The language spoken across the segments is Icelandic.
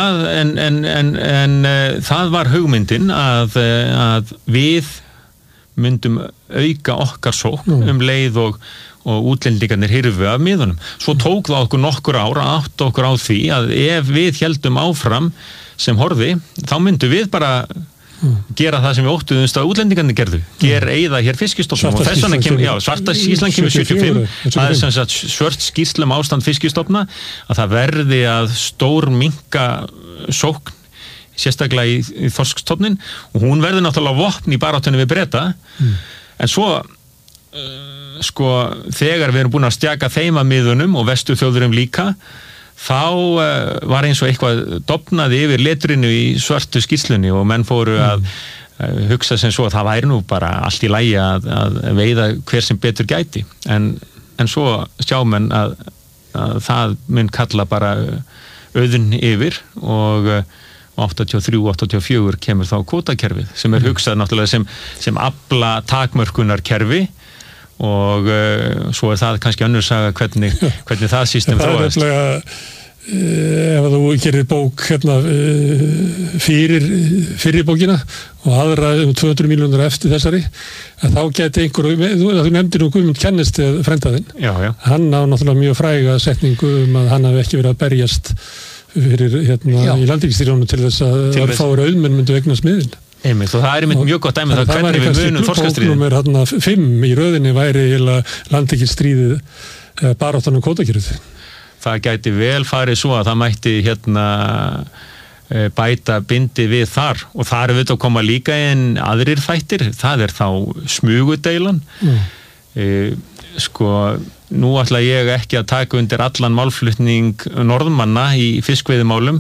það en það var hugmyndin að við myndum auka okkar sókn leið og útlendingarnir hyrfu af miðunum. Svo tók það okkur nokkur ár að átta okkur á því að ef við héldum áfram sem horfi, þá myndum við bara gera það sem við óttuðumst að útlendingarnir gerðu. Eyða hér fiskistofnum og þess vegna kemur, svarta skýrslan kemur 75, það sem sagt svört skýrsla ástand fiskistofna, að það verði að stór minnka sókn, sérstaklega í þorskstofnin, og hún verði náttúrulega vopn í baráttunni við Breta, en svo þegar við erum búin að stjaka þeim að miðunum og vesturþjóðurum líka, þá var eins og eitthvað dofnaði yfir letrinu í svörtu skýrslunni og menn fóru að hugsa sem svo að það væri nú bara allt í lagi að veiða hver sem betur gæti, en svo sjá menn að það mun kalla bara auðn yfir og 83-84 kemur þá kvótakerfið sem hugsað náttúrulega sem afla takmörkunarkerfi og svo það kannski önnur saga hvernig það system þróaðist. Það ef þú gerir bók fyrir bókina og aðra 200 milljónir eftir þessari, að þá geti einhver, þú nefndir nú Guðmund Kennist frændaðinn, hann á náttúrulega mjög fræga setningu að hann hafi ekki verið að berjast fyrir í landhelgisstyrjónum til þess að fáir auðmenn myndu eignast miðin. Einmitt, og það einmitt mjög gott dæmi það hvernig við munum þorskastríðið. Það var kannski 5 í röðinni væri landhelgisstríðið baráttan kvótakerfið. Það gæti vel farið svo að það mætti bæta bindi við þar og þar við að koma líka inn aðrir þættir, það þá smugudeilan. Nú ætla ég ekki að taka undir allan málflutning norðmanna í fiskveiðimálum.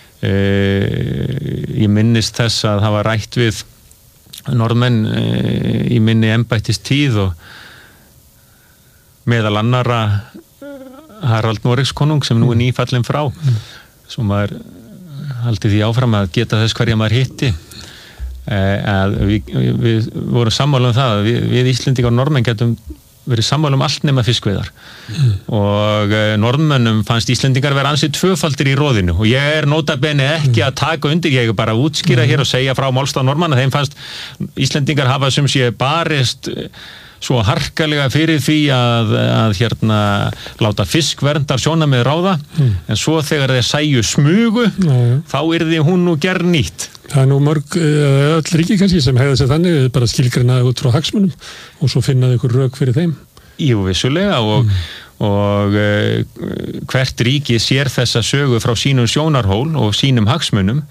Ég minnist þess að hafa rætt við norðmenn í minni embættistíð og meðal annarra Harald Noregskonung sem nú nýfallinn frá, svo maður haldið því áfram að geta þess hverja maður hitti, að við vorum sammála það að við Íslendingar og norðmenn getum verið sammála allt nema fiskveiðar og norðmönnum fannst Íslendingar vera ansið tvöfaldir í roðinu og ég nota bene ekki að taka undir, ég bara að útskýra hér og segja frá málstað norðmanna, þeim fannst Íslendingar hafa sem sé barist svo harkalega fyrir því að láta fiskverndar sjónarmið ráða, en svo þegar þeir sæju smugu, þá yrði hún nú gerð nýtt. Það nú mörg, öll ríki kannski sem hegða sér þannig, bara skilgreina út frá hagsmunum og svo finnaði ykkur rök fyrir þeim. Jú, vissulega og hvert ríki sér þessa sögu frá sínum sjónarhól og sínum hagsmunum.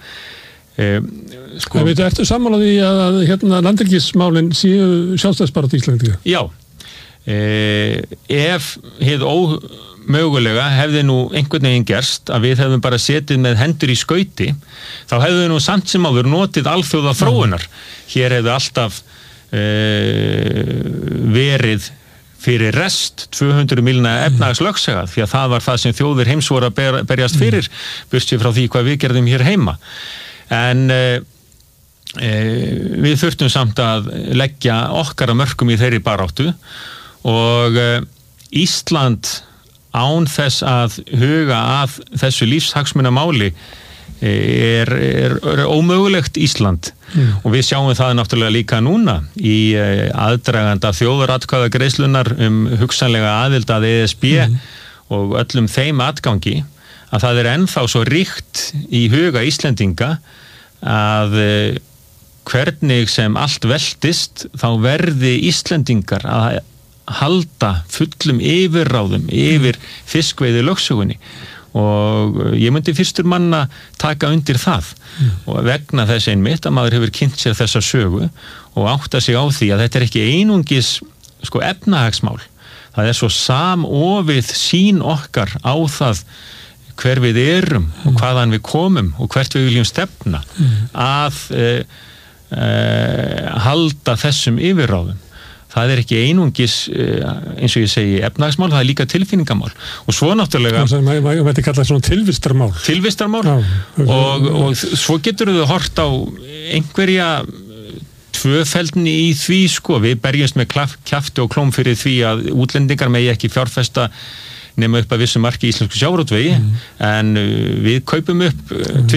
Ertu sammála því að landhelgismálin séu sjálfstæðisbarátta Íslendinga? Já. Ef hið ómögulega hefði nú einhvern veginn gerst að við hefðum bara setið með hendur í skauti, þá hefðu nú samt sem áður notið alþjóða þróunar. Hér hefðu alltaf verið fyrir rest 200 milna efnahagslögsaga, því að það var það sem þjóðir heims voru að berjast fyrir, burtséð frá því hvað við gerðum hér heima. En við þurftum samt að leggja okkar að mörkum í þeirri baráttu og Ísland án þess að huga að þessu lífshagsmunamáli er ómögulegt Ísland og við sjáum það náttúrulega líka núna í aðdraganda þjóðaratkvæðagreiðslunar hugsanlega aðild að ESB og öllum þeim atgangi að það ennþá svo ríkt í huga Íslendinga að hvernig sem allt veltist þá verði Íslendingar að halda fullum yfirráðum yfir fiskveiði lögsögunni og ég myndi fyrstur manna taka undir það og vegna þess einmitt að maður hefur kynnt sér þessa sögu og átta sig á því að þetta ekki einungis efnahagsmál, það svo samofið sýn okkar á það hver við erum og hvaðan við komum og hvert við viljum stefna að halda þessum yfirráðum. Það ekki einungis, eins og ég segi, efnahagsmál, það líka tilfinningamál. Og svo náttúrulega... Maður veit ekki kallað svona tilvistarmál. Tilvistarmál. Og svo getur þau hort á einhverja tvöfeldni í því, Við berjumst með kjafti og klóm fyrir því að útlendingar megi ekki fjárfesta nema upp að vissu marki í íslensku sjávarútvegi, en við kaupum upp